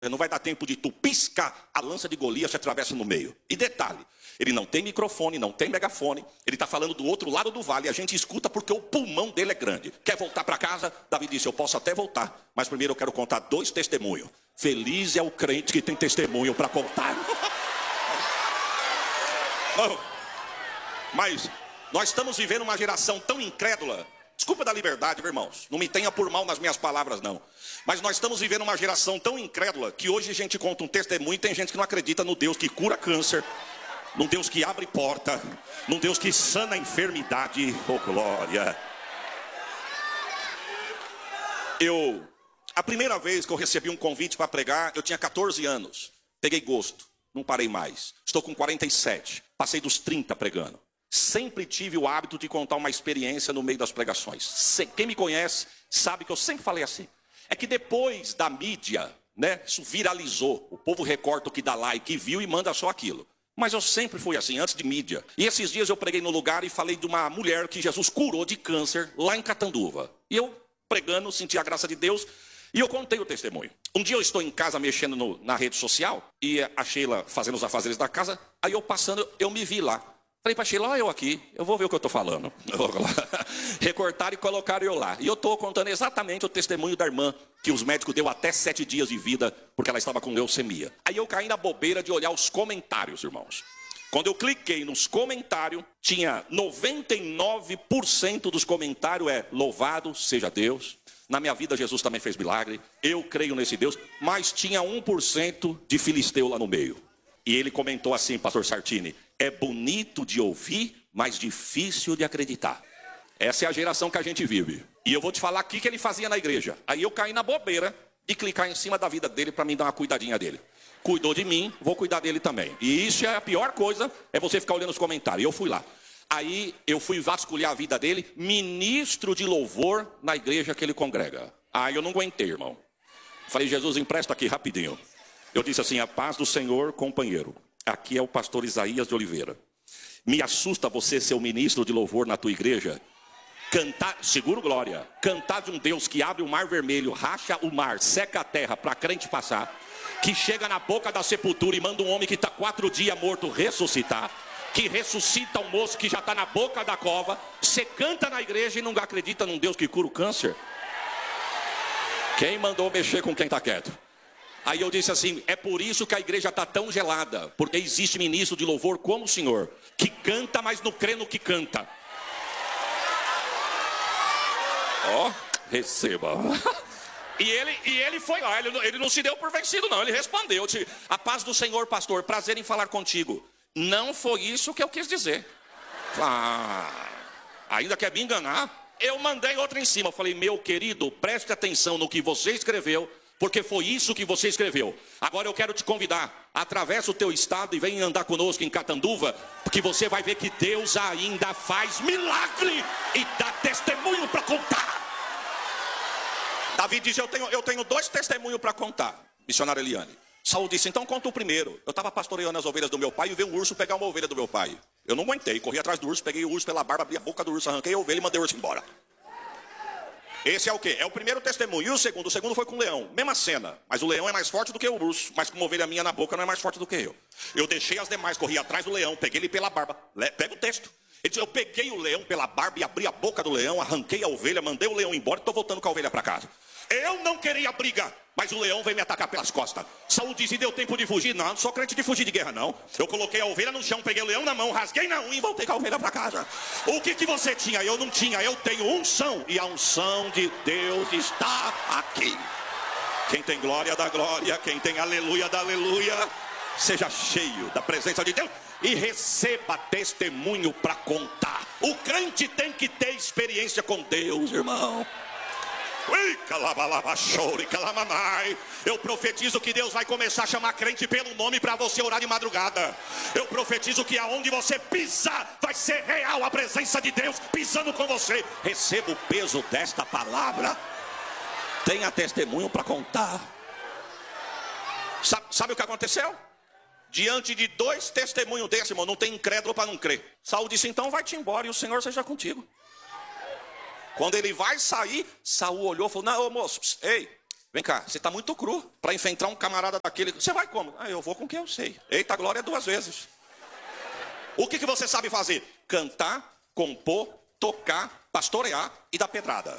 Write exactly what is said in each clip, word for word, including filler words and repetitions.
Não vai dar tempo de tu piscar, a lança de Golias se atravessa no meio. E detalhe, ele não tem microfone, não tem megafone, ele está falando do outro lado do vale, a gente escuta porque o pulmão dele é grande. Quer voltar para casa? Davi disse, eu posso até voltar, mas primeiro eu quero contar dois testemunhos. Feliz é o crente que tem testemunho para contar. Oh, mas nós estamos vivendo uma geração tão incrédula. Desculpa da liberdade, irmãos, não me tenha por mal nas minhas palavras não. Mas nós estamos vivendo uma geração tão incrédula que hoje a gente conta um testemunho e tem gente que não acredita no Deus que cura câncer, num Deus que abre porta, num Deus que sana a enfermidade. Oh glória. Eu, a primeira vez que eu recebi um convite para pregar, eu tinha catorze anos. Peguei gosto, não parei mais. Estou com quarenta e sete, passei dos trinta pregando. Sempre tive o hábito de contar uma experiência no meio das pregações. Quem me conhece sabe que eu sempre falei assim. É que depois da mídia, né, isso viralizou. O povo recorta o que dá like, viu e manda só aquilo. Mas eu sempre fui assim, antes de mídia. E esses dias eu preguei no lugar e falei de uma mulher que Jesus curou de câncer lá em Catanduva. E eu, pregando, senti a graça de Deus e eu contei o testemunho. Um dia eu estou em casa mexendo no, na rede social e a Sheila fazendo os afazeres da casa. Aí eu passando, eu me vi lá. Falei para Sheila, olha eu aqui, eu vou ver o que eu estou falando. Recortaram e colocaram eu lá. E eu estou contando exatamente o testemunho da irmã, que os médicos deu até sete dias de vida, porque ela estava com leucemia. Aí eu caí na bobeira de olhar os comentários, irmãos. Quando eu cliquei nos comentários, tinha noventa e nove por cento dos comentários é louvado seja Deus. Na minha vida Jesus também fez milagre, eu creio nesse Deus. Mas tinha um por cento de filisteu lá no meio. E ele comentou assim, pastor Sartini, é bonito de ouvir, mas difícil de acreditar. Essa é a geração que a gente vive. E eu vou te falar o que ele fazia na igreja. Aí eu caí na bobeira de clicar em cima da vida dele para mim dar uma cuidadinha dele. Cuidou de mim, vou cuidar dele também. E isso é a pior coisa, é você ficar olhando os comentários. Eu fui lá. Aí eu fui vasculhar a vida dele, ministro de louvor na igreja que ele congrega. Aí eu não aguentei, irmão. Falei, Jesus, empresta aqui rapidinho. Eu disse assim, a paz do Senhor, companheiro. Aqui é o pastor Isaías de Oliveira. Me assusta você ser o ministro de louvor na tua igreja. Cantar, seguro glória, cantar de um Deus que abre o mar vermelho, racha o mar, seca a terra para crente passar. Que chega na boca da sepultura e manda um homem que está quatro dias morto ressuscitar. Que ressuscita um moço que já está na boca da cova. Você canta na igreja e não acredita num Deus que cura o câncer? Quem mandou mexer com quem está quieto? Aí eu disse assim, é por isso que a igreja está tão gelada, porque existe ministro de louvor como o senhor, que canta, mas não crê no que canta. Ó, oh, receba. E ele, e ele foi lá, ele, ele não se deu por vencido não, ele respondeu, a paz do Senhor, pastor, prazer em falar contigo. Não foi isso que eu quis dizer. Ah, ainda quer me enganar? Eu mandei outra em cima, eu falei, meu querido, preste atenção no que você escreveu, porque foi isso que você escreveu. Agora eu quero te convidar, atravessa o teu estado e vem andar conosco em Catanduva, porque você vai ver que Deus ainda faz milagre e dá testemunho para contar. Davi diz, eu tenho, eu tenho dois testemunhos para contar, missionária Eliane. Saul disse, então conta o primeiro. Eu estava pastoreando as ovelhas do meu pai e vi um urso pegar uma ovelha do meu pai. Eu não aguentei, corri atrás do urso, peguei o urso pela barba, abri a boca do urso, arranquei a ovelha e mandei o urso embora. Esse é o quê? É o primeiro testemunho. E o segundo? O segundo foi com o leão. Mesma cena. Mas o leão é mais forte do que o urso. Mas com uma ovelha minha na boca não é mais forte do que eu. Eu deixei as demais, corri atrás do leão, peguei ele pela barba. Pega o texto. Ele disse, eu peguei o leão pela barba e abri a boca do leão, arranquei a ovelha, mandei o leão embora e estou voltando com a ovelha para casa. Eu não queria briga, mas o leão veio me atacar pelas costas. Saul disse, deu tempo de fugir? Não, não sou crente de fugir de guerra, não. Eu coloquei a ovelha no chão, peguei o leão na mão, rasguei na unha e voltei com a ovelha para casa. O que, que você tinha? Eu não tinha. Eu tenho unção. E a unção de Deus está aqui. Quem tem glória dá glória. Quem tem aleluia dá aleluia. Seja cheio da presença de Deus e receba testemunho para contar. O crente tem que ter experiência com Deus, irmão. Eu profetizo que Deus vai começar a chamar crente pelo nome para você orar de madrugada. Eu profetizo que aonde você pisar vai ser real a presença de Deus pisando com você. Receba o peso desta palavra. Tenha testemunho para contar. Sabe, sabe o que aconteceu? Diante de dois testemunhos desse, irmão, não tem incrédulo para não crer. Saul disse, então vai-te embora e o Senhor seja contigo. Quando ele vai sair, Saul olhou e falou, não, ô moço, ei, Vem cá, você está muito cru para enfrentar um camarada daquele. Você vai como? Ah, eu vou com quem eu sei. Eita, glória duas vezes. O que, que você sabe fazer? Cantar, compor, tocar, pastorear e dar pedrada.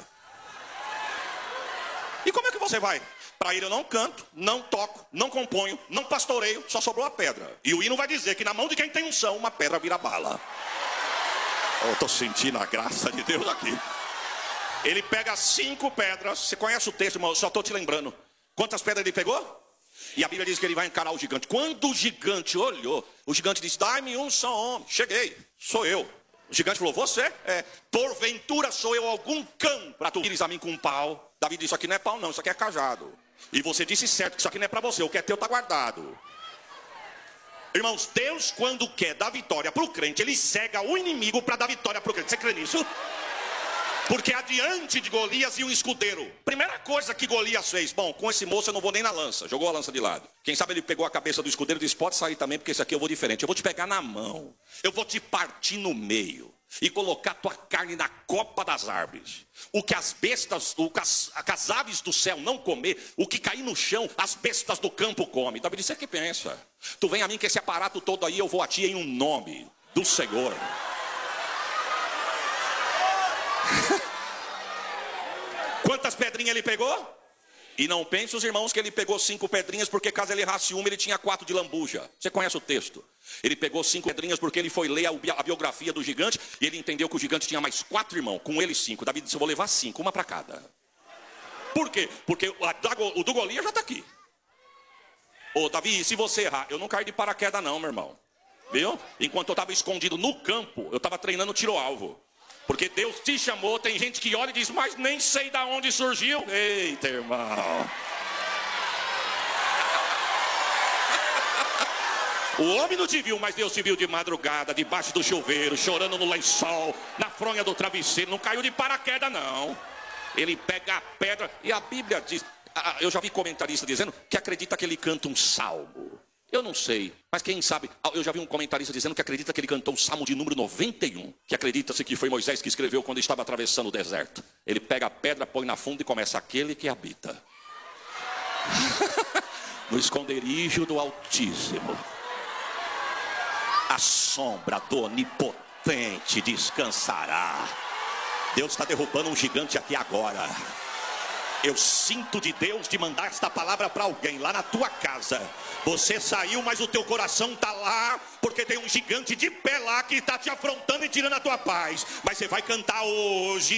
E como é que você vai? Para ele eu não canto, não toco, não componho, não pastoreio, só sobrou a pedra. E o hino vai dizer que na mão de quem tem unção, uma pedra vira bala. Eu estou sentindo a graça de Deus aqui. Ele pega cinco pedras. Você conhece o texto, irmão? Eu só estou te lembrando. Quantas pedras ele pegou? E a Bíblia diz que ele vai encarar o gigante. Quando o gigante olhou, o gigante disse: dai-me um só homem. Cheguei, sou eu. O gigante falou: você? É, porventura sou eu algum cão para tu vires a mim com um pau? Davi disse: isso aqui não é pau não, isso aqui é cajado. E você disse certo que isso aqui não é para você, o que é teu está guardado. Irmãos, Deus quando quer dar vitória para o crente, ele cega o inimigo para dar vitória para o crente. Você crê nisso? Porque adiante de Golias e um escudeiro. Primeira coisa que Golias fez: bom, com esse moço eu não vou nem na lança. Jogou a lança de lado. Quem sabe ele pegou a cabeça do escudeiro e disse: pode sair também, porque esse aqui eu vou diferente. Eu vou te pegar na mão. Eu vou te partir no meio. E colocar tua carne na copa das árvores. O que as bestas, o que as, as aves do céu não comer, o que cair no chão, as bestas do campo comem. Davi disse: você que pensa? Tu vem a mim com esse aparato todo aí, eu vou a ti em um nome do Senhor. Quantas pedrinhas ele pegou? E não pense os irmãos que ele pegou cinco pedrinhas, porque caso ele errasse uma, ele tinha quatro de lambuja. Você conhece o texto? Ele pegou cinco pedrinhas porque ele foi ler a biografia do gigante e ele entendeu que o gigante tinha mais quatro irmãos, com ele cinco. Davi disse: eu vou levar cinco, uma para cada. Por quê? Porque o do Golias já está aqui. Ô Davi, se você errar, eu não caio de paraquedas não, meu irmão. Viu? Enquanto eu estava escondido no campo, eu estava treinando tiro-alvo. Porque Deus te chamou, tem gente que olha e diz: mas nem sei de onde surgiu. Eita, irmão. O homem não te viu, mas Deus te viu de madrugada, debaixo do chuveiro, chorando no lençol, na fronha do travesseiro. Não caiu de paraquedas, não. Ele pega a pedra, e a Bíblia diz, eu já vi comentarista dizendo que acredita que ele canta um salmo. Eu não sei, mas quem sabe, eu já vi um comentarista dizendo que acredita que ele cantou o Salmo de número noventa e um, que acredita-se que foi Moisés que escreveu quando estava atravessando o deserto. Ele pega a pedra, põe na funda e começa: aquele que habita no esconderijo do Altíssimo, a sombra do Onipotente descansará. Deus está derrubando um gigante aqui agora. Eu sinto de Deus de mandar esta palavra para alguém lá na tua casa. Você saiu, mas o teu coração está lá, porque tem um gigante de pé lá que está te afrontando e tirando a tua paz. Mas você vai cantar hoje,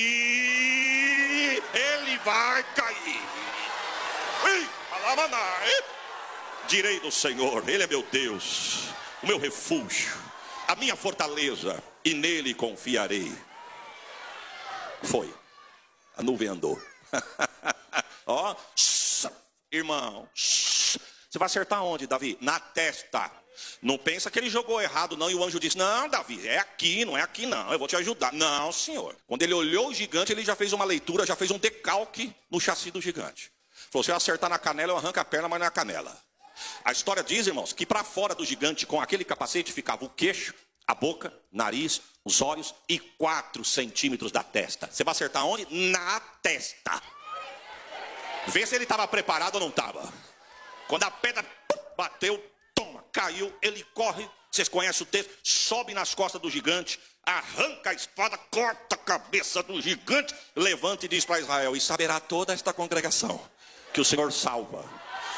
ele vai cair. Ei, alamanai. Direi do Senhor: ele é meu Deus, o meu refúgio, a minha fortaleza, e nele confiarei. Foi, a nuvem andou. Ó, oh, irmão, você vai acertar onde, Davi? Na testa. Não pensa que ele jogou errado não, e o anjo disse: não, Davi, é aqui, não é aqui não, eu vou te ajudar. Não, senhor. Quando ele olhou o gigante, ele já fez uma leitura, já fez um decalque no chassi do gigante. Falou: se eu acertar na canela, eu arranco a perna, mas não é a canela. A história diz, irmãos, que para fora do gigante, com aquele capacete, ficava o queixo, a boca, nariz, os olhos e quatro centímetros da testa. Você vai acertar onde? Na testa. Vê se ele estava preparado ou não estava. Quando a pedra pum, bateu, toma, caiu, ele corre. Vocês conhecem o texto? Sobe nas costas do gigante, arranca a espada, corta a cabeça do gigante, levanta e diz para Israel: e saberá toda esta congregação que o Senhor salva.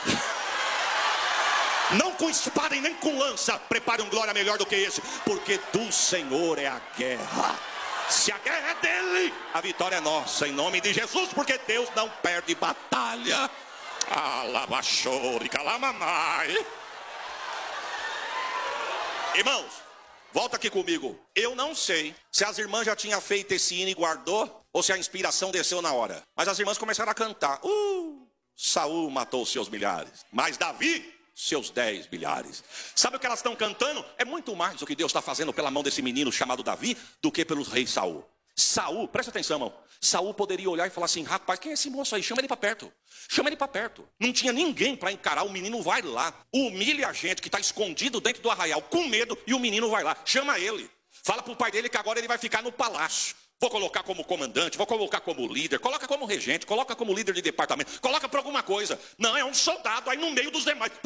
Não com espada e nem com lança prepare um glória melhor do que esse, porque do Senhor é a guerra. Se a guerra é dele, a vitória é nossa, em nome de Jesus, porque Deus não perde batalha. Alabachore, calamamai. Irmãos, volta aqui comigo. Eu não sei se as irmãs já tinham feito esse hino e guardou, ou se a inspiração desceu na hora. Mas as irmãs começaram a cantar: uh, Saul matou seus milhares, mas Davi seus dez milhares. Sabe o que elas estão cantando? É muito mais o que Deus está fazendo pela mão desse menino chamado Davi do que pelo rei Saul. Saul, presta atenção, irmão. Saul poderia olhar e falar assim: rapaz, quem é esse moço aí? Chama ele para perto. Chama ele para perto. Não tinha ninguém para encarar. O menino vai lá, humilha a gente que está escondido dentro do arraial com medo, e o menino vai lá, chama ele. Fala para o pai dele que agora ele vai ficar no palácio. Vou colocar como comandante, vou colocar como líder, coloca como regente, coloca como líder de departamento, coloca para alguma coisa. Não, é um soldado aí no meio dos demais.